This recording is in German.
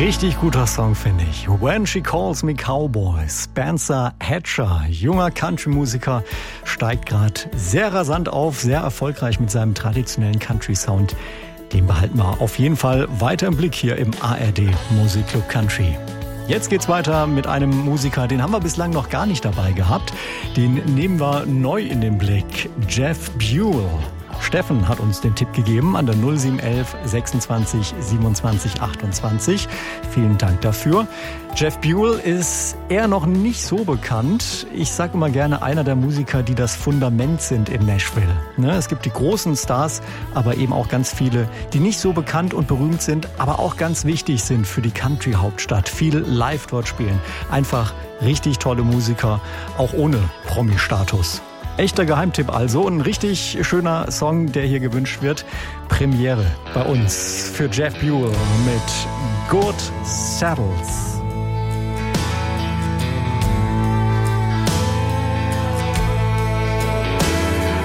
Richtig guter Song, finde ich. When She Calls Me Cowboy. Spencer Hatcher, junger Country-Musiker, steigt gerade sehr rasant auf, sehr erfolgreich mit seinem traditionellen Country-Sound. Den behalten wir auf jeden Fall weiter im Blick hier im ARD Musikclub Country. Jetzt geht's weiter mit einem Musiker, den haben wir bislang noch gar nicht dabei gehabt. Den nehmen wir neu in den Blick. Jeff Buell. Steffen hat uns den Tipp gegeben an der 0711 26 27 28. Vielen Dank dafür. Jeff Buell ist eher noch nicht so bekannt. Ich sage immer gerne, einer der Musiker, die das Fundament sind in Nashville. Es gibt die großen Stars, aber eben auch ganz viele, die nicht so bekannt und berühmt sind, aber auch ganz wichtig sind für die Country-Hauptstadt. Viel live dort spielen. Einfach richtig tolle Musiker, auch ohne Promi-Status. Echter Geheimtipp also, ein richtig schöner Song, der hier gewünscht wird. Premiere bei uns für Jeff Buell mit Good Saddles.